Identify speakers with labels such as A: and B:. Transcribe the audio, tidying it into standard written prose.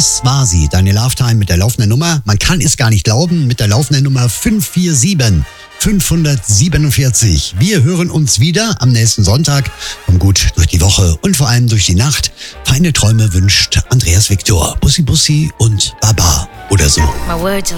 A: Das war sie, deine Love Time mit der laufenden Nummer. Man kann es gar nicht glauben, mit der laufenden Nummer 547 547. Wir hören uns wieder am nächsten Sonntag. Komm gut durch die Woche und vor allem durch die Nacht. Feine Träume wünscht Andreas Viktor. Bussi Bussi und Baba oder so.
B: My words